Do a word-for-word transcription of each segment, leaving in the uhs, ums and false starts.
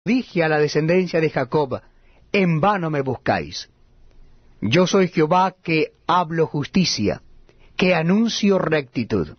Dije a la descendencia de Jacob, en vano me buscáis. Yo soy Jehová que hablo justicia, que anuncio rectitud.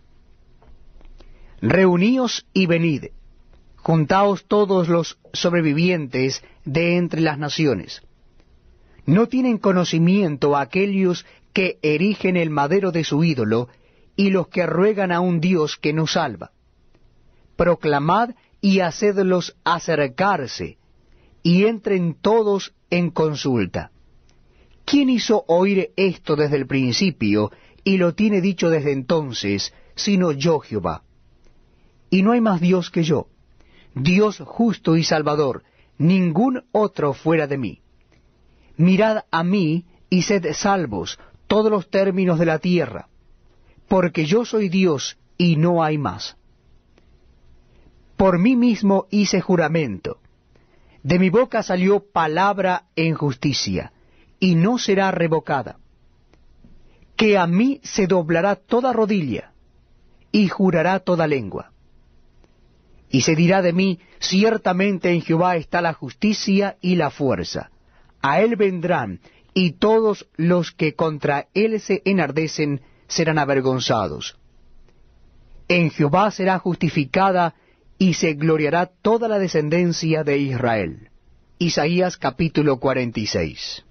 Reuníos y venid, juntaos todos los sobrevivientes de entre las naciones. ¿No tienen conocimiento aquellos que erigen el madero de su ídolo y los que ruegan a un Dios que no salva? Proclamad y hacedlos acercarse, y entren todos en consulta. ¿Quién hizo oír esto desde el principio, y lo tiene dicho desde entonces, sino yo Jehová? Y no hay más Dios que yo, Dios justo y salvador, ningún otro fuera de mí. Mirad a mí, y sed salvos, todos los términos de la tierra, porque yo soy Dios, y no hay más. Por mí mismo hice juramento, de mi boca salió palabra en justicia, y no será revocada, que a mí se doblará toda rodilla, y jurará toda lengua. Y se dirá de mí, ciertamente en Jehová está la justicia y la fuerza. A él vendrán, y todos los que contra él se enardecen serán avergonzados. En Jehová será justificada, y se gloriará toda la descendencia de Israel. Isaías capítulo cuarenta y seis.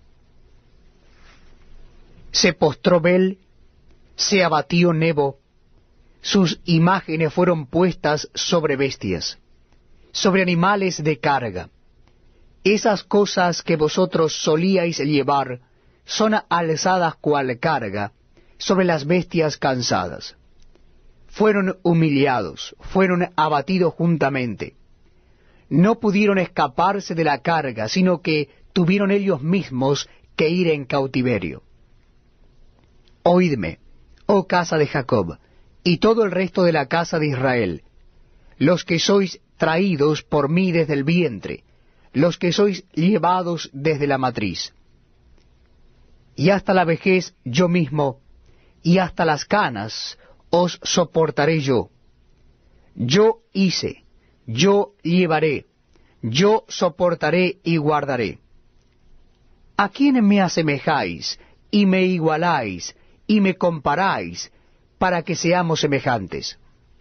Se postró Bel, se abatió Nebo, sus imágenes fueron puestas sobre bestias, sobre animales de carga. Esas cosas que vosotros solíais llevar son alzadas cual carga sobre las bestias cansadas. Fueron humillados, fueron abatidos juntamente. No pudieron escaparse de la carga, sino que tuvieron ellos mismos que ir en cautiverio. Oídme, oh casa de Jacob, y todo el resto de la casa de Israel, los que sois traídos por mí desde el vientre, los que sois llevados desde la matriz. Y hasta la vejez yo mismo, y hasta las canas, os soportaré yo. Yo hice, yo llevaré, yo soportaré y guardaré. ¿A quién me asemejáis, y me igualáis, y me comparáis, para que seamos semejantes?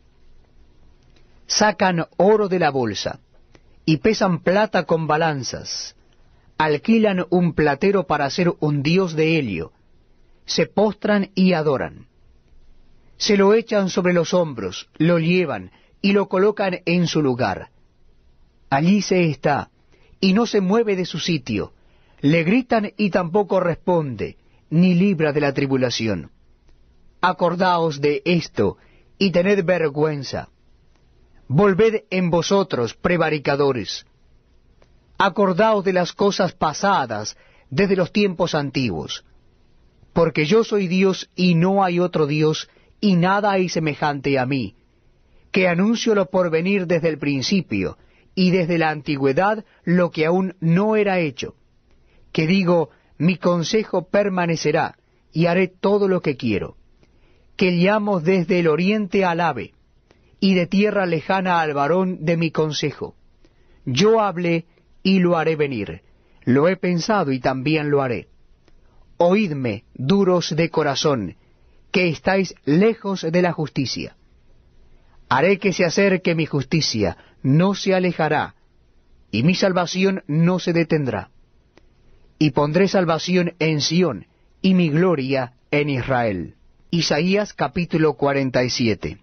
Sacan oro de la bolsa, y pesan plata con balanzas, alquilan un platero para hacer un dios de helio, se postran y adoran. Se lo echan sobre los hombros, lo llevan y lo colocan en su lugar. Allí se está, y no se mueve de su sitio. Le gritan y tampoco responde, ni libra de la tribulación. Acordaos de esto, y tened vergüenza. Volved en vosotros, prevaricadores. Acordaos de las cosas pasadas, desde los tiempos antiguos. Porque yo soy Dios, y no hay otro Dios, y nada hay semejante a mí, que anuncio lo por venir desde el principio, y desde la antigüedad lo que aún no era hecho, que digo, mi consejo permanecerá, y haré todo lo que quiero, que llamo desde el oriente al ave, y de tierra lejana al varón de mi consejo. Yo hablé, y lo haré venir, lo he pensado, y también lo haré. Oídme, duros de corazón, que estáis lejos de la justicia. Haré que se acerque mi justicia, no se alejará, y mi salvación no se detendrá. Y pondré salvación en Sión, y mi gloria en Israel. Isaías capítulo cuarenta y siete.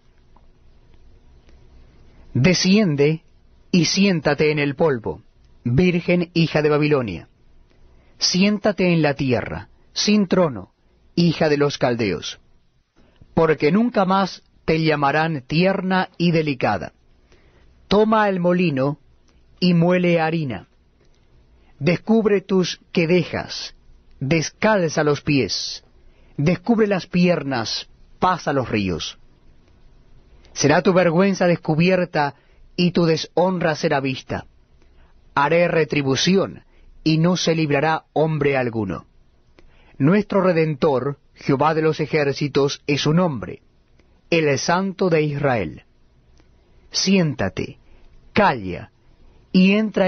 Desciende y siéntate en el polvo, virgen hija de Babilonia. Siéntate en la tierra, sin trono, hija de los caldeos, porque nunca más te llamarán tierna y delicada. Toma el molino y muele harina. Descubre tus quedejas, descalza los pies, descubre las piernas, pasa los ríos. Será tu vergüenza descubierta y tu deshonra será vista. Haré retribución y no se librará hombre alguno. Nuestro Redentor, Jehová de los ejércitos, es su nombre, el Santo de Israel. Siéntate, calla, y entra